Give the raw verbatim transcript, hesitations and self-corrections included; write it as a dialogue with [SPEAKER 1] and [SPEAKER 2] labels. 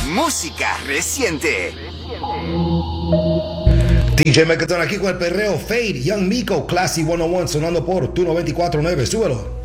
[SPEAKER 1] música reciente.
[SPEAKER 2] D J Megatron aquí con el perreo Fade, Young Miko, Classy ciento uno sonando por tu noventa y cuatro punto nueve. Súbelo.